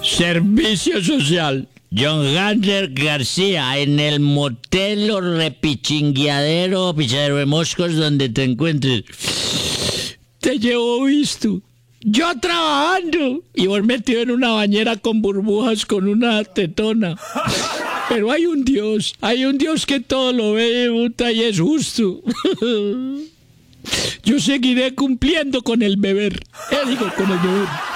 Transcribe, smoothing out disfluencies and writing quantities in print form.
Servicio social. John Gander García, en el motel o repichingueadero o pichadero de moscos donde te encuentres. Te llevo visto. Yo trabajando y vos metido en una bañera con burbujas con una tetona. Pero hay un Dios que todo lo ve, puta, y es justo. Yo seguiré cumpliendo con el beber. Digo, con el beber.